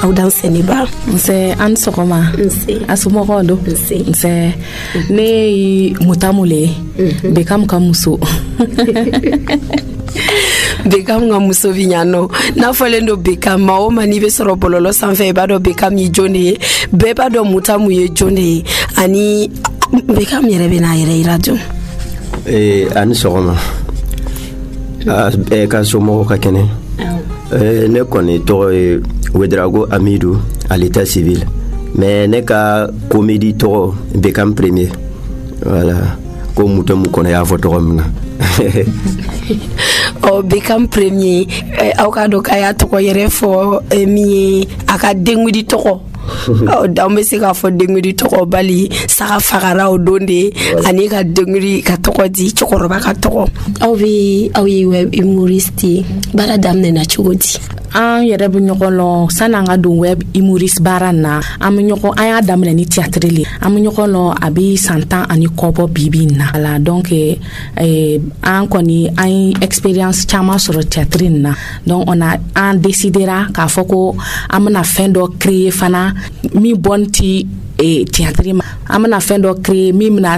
aw dan Sénéba c'est an sogoma asumogo do c'est ne mutamule bekam kamuso Bekam nga muso vinyano na folendo Bekam ma o mani be soro bololo sanfɛ ba do Bekam yi jone be ba do mutamu ye jone ani Bekam yɛrɛ bɛ na yɛrɛ radio ani sɔgɔma ka somɔgɔw ka kɛnɛ ne kɔni tɔgɔ ye Wedrago Amidou à l'état civil mais ne ka comédie tɔgɔ Bekam premier voilà ko mutamu kɔnɔ y'a fɔ tɔgɔ min na Bekam premier aw ka do ka ya tɔgɔ yɛrɛ fɔ min ye a ka dengudi tɔgɔ dan bɛ se k'a fɔ dengudi tɔgɔ bali saga fagara o don de ani ka dengudi ka tɔgɔ di cɛkɔrɔba ka tɔgɔ aw ye web humoriste baara daminɛna cogo di an yɛrɛ bɛ ɲɔgɔn lɔn san'an ka don web humoriste baara na an y'a daminɛ ni théâtre le an bɛ ɲɔgɔn lɔn a bɛ san 10 ani kɔ bɔ bi na voilà donc an kɔni an ye expérience caman sɔrɔ théâtre na donc an décidera k'a fɔ ko an bɛna fɛn dɔ créer fana min bɔn ti théâtre ma an bɛna fɛn dɔ créer min bɛna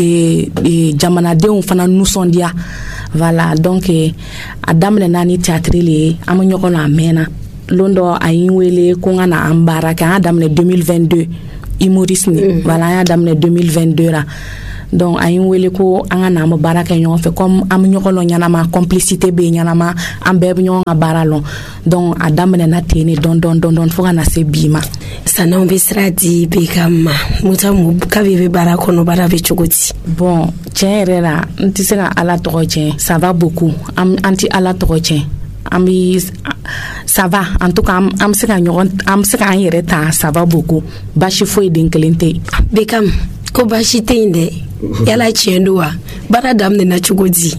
jamanadenw fana nisɔndiya voilà donc a daminɛna ni théâtre le ye an bɛ ɲɔgɔn na a mɛnna lon dɔ a yi wele ko n ka na an baara kɛ an y'a daminɛ 2022 humorisme voilà an y'a daminɛ 2022 la donc a yi wele ko an ka na an bɛ baara kɛ ɲɔgɔn fɛ comme an bɛ ɲɔgɔn lɔn ɲɛnama complicité bɛ yen ɲɛnama an bɛɛ bɛ ɲɔgɔn ka baara lɔn donc a daminɛna ten ne dɔn fo ka na se bi ma san'anw bɛ sira di Bekam ma mutamu kabi bɛ baara kɔnɔ baara bɛ cogo di bon tiɲɛ yɛrɛ la n tɛ se ka ala tɔgɔ tiɲɛ ça va beaucoup an tɛ ala tɔgɔ tiɲɛ an bɛ ça va en tout cas an bɛ se k'an yɛrɛ ta ça va beaucoup baasi foyi den kelen tɛ yen Bekam ko baasi tɛ yen dɛ yala tiɲɛ don wa baara daminɛna cogo di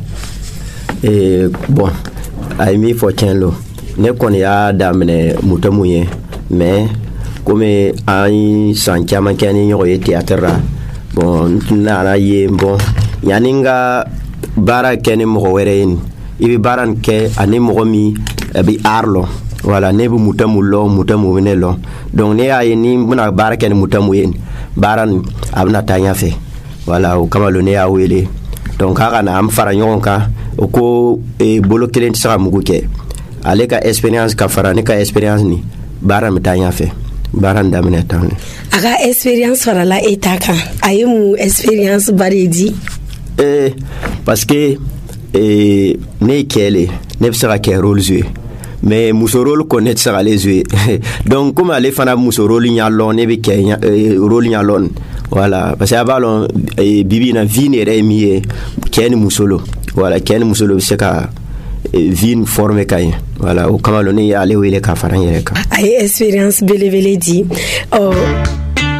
bon a ye min fɔ tiɲɛ lo ne kɔni y'a daminɛ mutamu ye mais komi an ye san caman kɛ ni ɲɔgɔn ye théâtre la bon n nana ye bon yanni n ka baara kɛ ni mɔgɔ wɛrɛ ye i bɛ baara nin kɛ ani mɔgɔ min a bɛ art lɔn voilà ne bɛ mutamu lɔn mutamu bɛ ne lɔn donc ne y'a ye ni n bɛna baara kɛ ni mutamu ye baara nin a bɛna taa ɲɛfɛ voilà o kama ne y'a wele donc k'a ka na an fara ɲɔgɔn kan o ko bolo kelen tɛ se ka mugu kɛ ale ka expérience ka fara ne ka expérience ni baara bɛ taa ɲɛfɛ baara daminɛ tan a ka expérience farala e ta kan a ye mun expérience ba de di parce que ne ye cɛ le ne bɛ se ka kɛ rôle jouer mais muso rôle ko ne tɛ se k'ale jouer donc comme ale fana muso rôle ɲa lɔn ne bɛ kɛ rôle ɲa lɔn voilà parce que a b'a lɔn bibi na vie yɛrɛ ye min ye cɛ ni muso lo voilà cɛ ni muso lo bɛ se ka vie former ka ɲɛ voilà o kama ne y'ale wele ka fara n yɛrɛ kan a ye expérience belebele di